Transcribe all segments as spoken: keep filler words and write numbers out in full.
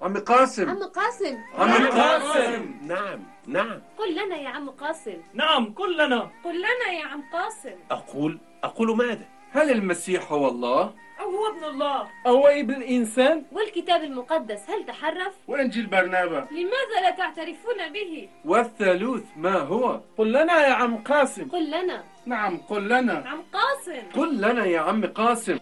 عم قاسم. عم قاسم. عم قاسم. نعم نعم. قل لنا يا عم قاسم. نعم قل لنا. قل لنا يا عم قاسم. أقول أقول ماذا؟ هل المسيح هو الله؟ أو هو ابن الله؟ أو ابن الإنسان؟ والكتاب المقدس هل تحرف؟ وإنجيل برنابا لماذا لا تعترفون به؟ والثالوث ما هو؟ قل لنا يا عم قاسم. قل لنا. نعم قل لنا. عم قاسم. قل لنا يا عم قاسم.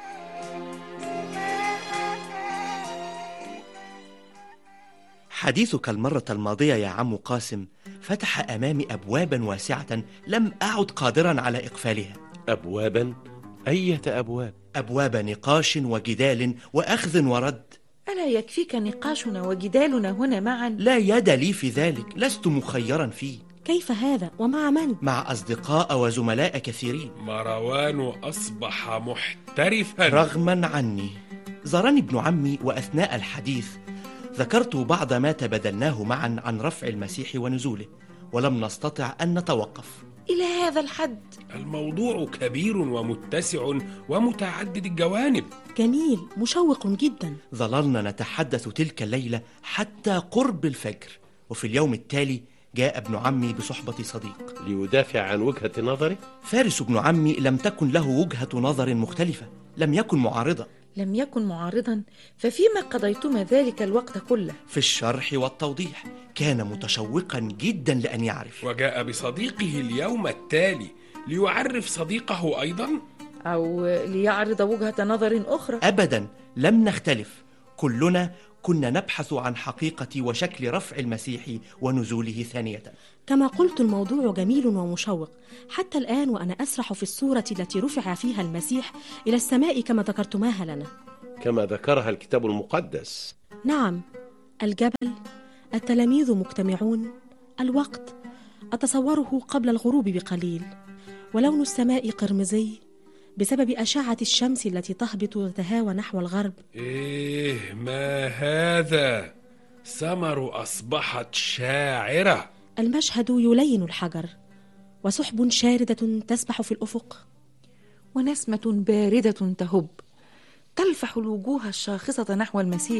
حديثك المرة الماضية يا عم قاسم فتح أمامي أبوابا واسعة لم أعد قادرا على إقفالها. أبوابا؟ أية أبواب؟ أبواب نقاش وجدال وأخذ ورد. ألا يكفيك نقاشنا وجدالنا هنا معا؟ لا يد لي في ذلك، لست مخيرا فيه. كيف هذا ومع من؟ مع أصدقاء وزملاء كثيرين. مروان أصبح محترفا رغما عني. زارني ابن عمي وأثناء الحديث ذكرت بعض ما تبادلناه معا عن رفع المسيح ونزوله، ولم نستطع أن نتوقف. إلى هذا الحد؟ الموضوع كبير ومتسع ومتعدد الجوانب. جميل مشوق جدا. ظللنا نتحدث تلك الليلة حتى قرب الفجر، وفي اليوم التالي جاء ابن عمي بصحبة صديق ليدافع عن وجهة نظره. فارس ابن عمي لم تكن له وجهة نظر مختلفة، لم يكن معارضا. لم يكن معارضا؟ ففيما قضيتما ذلك الوقت كله؟ في الشرح والتوضيح. كان متشوقا جدا لأن يعرف. وجاء بصديقه اليوم التالي ليعرف صديقه أيضا، أو ليعرض وجهة نظر أخرى. أبدا لم نختلف، كلنا كنا نبحث عن حقيقة وشكل رفع المسيح ونزوله ثانية. كما قلت الموضوع جميل ومشوق حتى الآن، وأنا أسرح في الصورة التي رفع فيها المسيح إلى السماء كما ذكرتماها لنا. كما ذكرها الكتاب المقدس. نعم، الجبل، التلاميذ مجتمعون، الوقت أتصوره قبل الغروب بقليل، ولون السماء قرمزي بسبب أشعة الشمس التي تهبط وتتهاوى نحو الغرب. إيه ما هذا؟ سمر أصبحت شاعرة. المشهد يلين الحجر، وسحب شاردة تسبح في الأفق، ونسمة باردة تهب تلفح الوجوه الشاخصة نحو المسيح،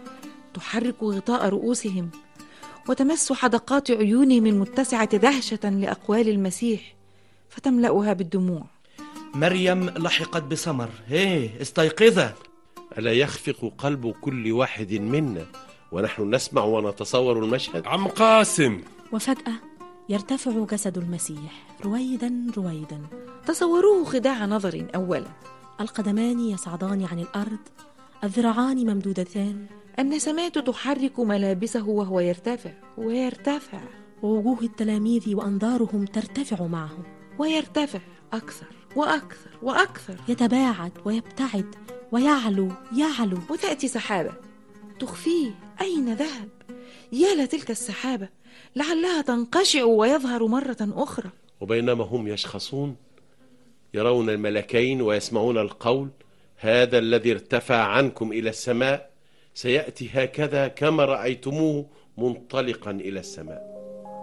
تحرك غطاء رؤوسهم وتمس حدقات عيونهم المتسعة دهشة لأقوال المسيح فتملأها بالدموع. مريم لحقت بسمر. هيه استيقظة. ألا يخفق قلب كل واحد منا ونحن نسمع ونتصور المشهد؟ عم قاسم. وفجأة يرتفع جسد المسيح رويدا رويدا. تصوروه خداع نظر أولا. القدمان يصعدان عن الأرض، الذراعان ممدودتان، النسمات تحرك ملابسه وهو يرتفع ويرتفع، ووجوه التلاميذ وأنظارهم ترتفع معه ويرتفع أكثر وأكثر وأكثر، يتباعد ويبتعد ويعلو يعلو. وتأتي سحابة تخفيه. أين ذهب؟ يا لتلك السحابة، لعلها تنقشع ويظهر مرة أخرى. وبينما هم يشخصون يرون الملكين ويسمعون القول: هذا الذي ارتفع عنكم إلى السماء سيأتي هكذا كما رأيتموه منطلقا إلى السماء.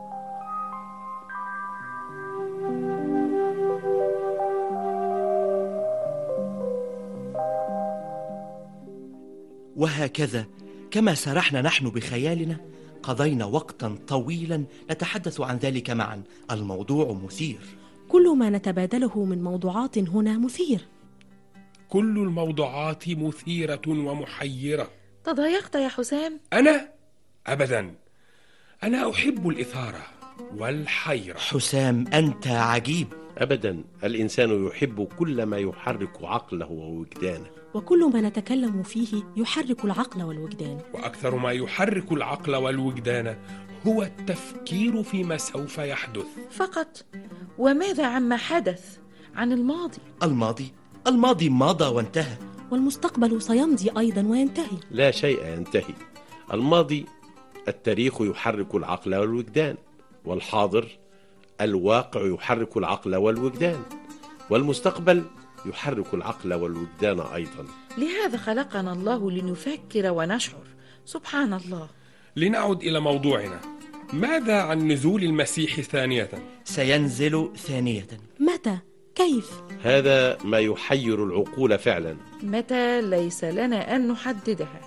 وهكذا كما سرحنا نحن بخيالنا قضينا وقتا طويلا نتحدث عن ذلك معا. الموضوع مثير. كل ما نتبادله من موضوعات هنا مثير. كل الموضوعات مثيرة ومحيرة. تضايقت يا حسام؟ أنا؟ أبدا، أنا أحب الإثارة والحيرة. حسام أنت عجيب. أبدا، الإنسان يحب كل ما يحرك عقله ووجدانه، وكل ما نتكلم فيه يحرك العقل والوجدان. وأكثر ما يحرك العقل والوجدان هو التفكير فيما سوف يحدث فقط. وماذا عما حدث؟ عن الماضي. الماضي الماضي مضى وانتهى، والمستقبل سيمضي أيضا وينتهي. لا شيء ينتهي. الماضي التاريخ يحرك العقل والوجدان، والحاضر الواقع يحرك العقل والوجدان، والمستقبل يحرك العقل والوجدان أيضا. لهذا خلقنا الله لنفكر ونشعر. سبحان الله. لنعد إلى موضوعنا. ماذا عن نزول المسيح ثانية؟ سينزل ثانية. متى؟ كيف؟ هذا ما يحير العقول فعلا. متى؟ ليس لنا أن نحددها،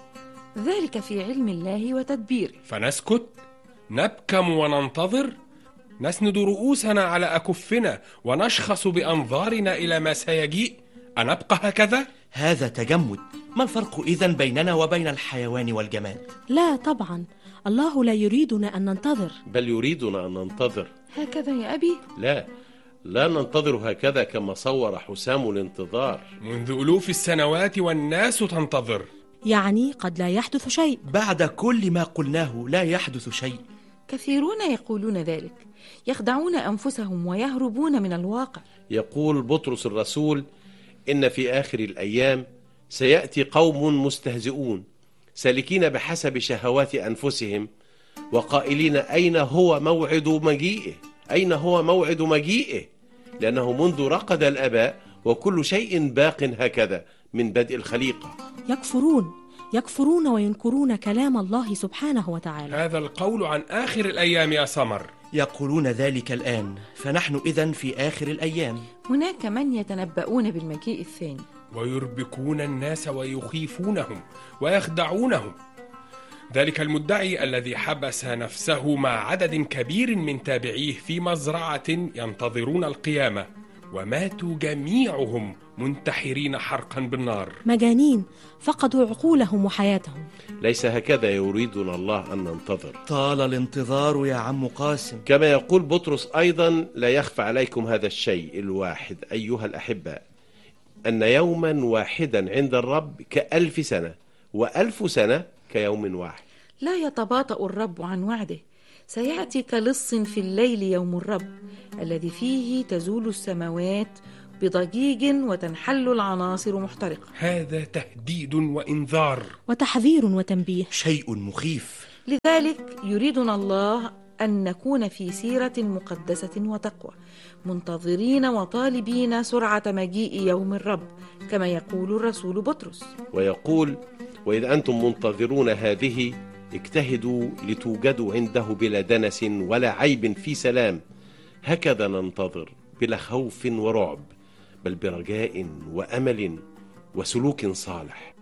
ذلك في علم الله وتدبيره. فنسكت؟ نبكم وننتظر؟ نسند رؤوسنا على أكفنا ونشخص بأنظارنا إلى ما سيجيء؟ أنبقى هكذا؟ هذا تجمد. ما الفرق إذن بيننا وبين الحيوان والجماد؟ لا طبعا، الله لا يريدنا أن ننتظر، بل يريدنا أن ننتظر. هكذا يا أبي؟ لا، لا ننتظر هكذا كما صور حسام الانتظار. منذ ألوف السنوات والناس تنتظر. يعني قد لا يحدث شيء. بعد كل ما قلناه لا يحدث شيء. كثيرون يقولون ذلك، يخدعون أنفسهم ويهربون من الواقع. يقول بطرس الرسول: إن في آخر الأيام سيأتي قوم مستهزئون سالكين بحسب شهوات أنفسهم وقائلين أين هو موعد مجيئه؟ أين هو موعد مجيئه؟ لأنه منذ رقد الآباء وكل شيء باق هكذا من بدء الخليقة. يكفرون يكفرون وينكرون كلام الله سبحانه وتعالى. هذا القول عن آخر الأيام يا سمر. يقولون ذلك الآن، فنحن إذن في آخر الأيام. هناك من يتنبؤون بالمجيء الثاني ويربكون الناس ويخيفونهم ويخدعونهم. ذلك المدعي الذي حبس نفسه مع عدد كبير من تابعيه في مزرعة ينتظرون القيامة، وماتوا جميعهم منتحرين حرقا بالنار. مجانين فقدوا عقولهم وحياتهم. ليس هكذا يريدنا الله أن ننتظر. طال الانتظار يا عم قاسم. كما يقول بطرس أيضا: لا يخفى عليكم هذا الشيء الواحد أيها الأحباء، أن يوما واحدا عند الرب كألف سنة، وألف سنة كيوم واحد. لا يتباطأ الرب عن وعده، سيأتي كلص في الليل يوم الرب الذي فيه تزول السماوات بضجيج وتنحل العناصر محترقة. هذا تهديد وإنذار وتحذير وتنبيه، شيء مخيف. لذلك يريدنا الله أن نكون في سيرة مقدسة وتقوى، منتظرين وطالبين سرعة مجيء يوم الرب كما يقول الرسول بطرس. ويقول: وإذا أنتم منتظرون هذه اجتهدوا لتوجدوا عنده بلا دنس ولا عيب في سلام. هكذا ننتظر بلا خوف ورعب، بل برجاء وأمل وسلوك صالح.